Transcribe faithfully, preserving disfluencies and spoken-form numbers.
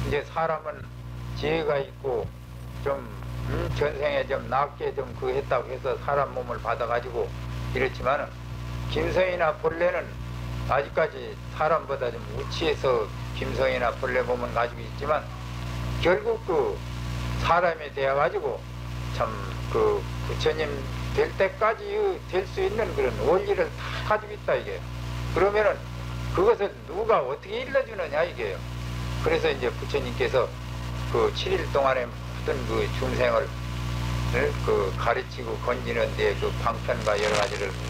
이제 사람은 지혜가 있고 좀 음, 전생에 좀 낮게 좀 그 했다고 해서 사람 몸을 받아가지고 이렇지만은 김성이나 벌레는 아직까지 사람보다 좀 우치해서 김성이나 벌레 몸은 가지고 있지만 결국 그 사람이 되어가지고 참 그 부처님 될 때까지 될 수 있는 그런 원리를 다 가지고 있다 이게. 그러면은 그것을 누가 어떻게 일러주느냐 이게요. 그래서 이제 부처님께서 그 칠 일 동안에 모든 그 중생을 그 가르치고 건지는 데 그 방편과 여러 가지를